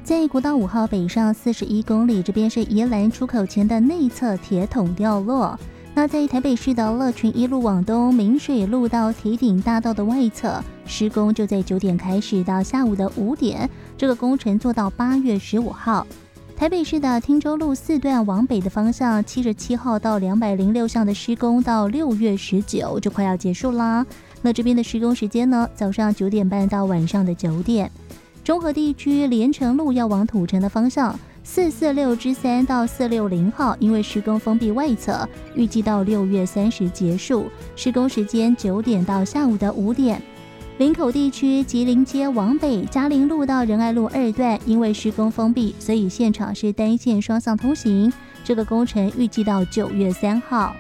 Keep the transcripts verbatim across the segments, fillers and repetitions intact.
在国道五号北上四十一公里，这边是宜兰出口前的内侧铁桶掉落。那在台北市的乐群一路往东明水路到铁顶大道的外侧施工，就在九点开始到下午的五点，这个工程做到八月十五号。台北市的汀州路四段往北的方向七十七号到两百零六巷的施工到六月十九就快要结束啦。那这边的施工时间呢，早上九点半到晚上的九点。中和地区连城路要往土城的方向，四四六之三到四六零号，因为施工封闭外侧，预计到六月三十结束，施工时间九点到下午的五点。林口地区吉林街往北嘉陵路到仁爱路二段，因为施工封闭，所以现场是单线双向通行，这个工程预计到九月三号。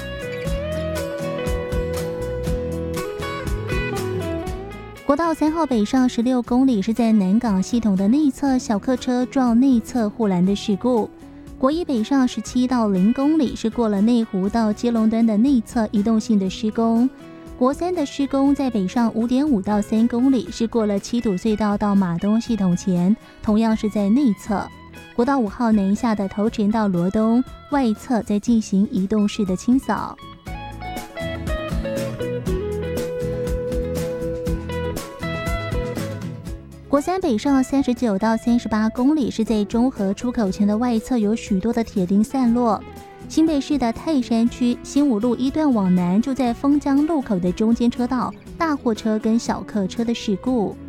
国道三号北上十六公里，是在南港系统的内侧小客车撞内侧护栏的事故。国一北上十七到零公里，是过了内湖到基隆端的内侧移动性的施工。国三的施工在北上五点五到三公里，是过了七堵隧道到马东系统前，同样是在内侧。国道五号南下的头城到罗东外侧在进行移动式的清扫。国三北上三十九到三十八公里，是在中和出口前的外侧有许多的铁钉散落。新北市的泰山区新五路一段往南，就在丰江路口的中间车道，大货车跟小客车的事故。